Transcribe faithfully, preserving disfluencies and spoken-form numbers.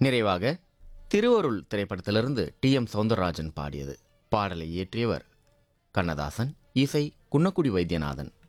நிறைவாக திருவருள் திரைப்படத்திலிருந்து டி எம் சௌந்தரராஜன் பாடியது. பாடலை இயற்றியவர் கண்ணதாசன், இசை குன்னக்குடி வைத்தியநாதன்.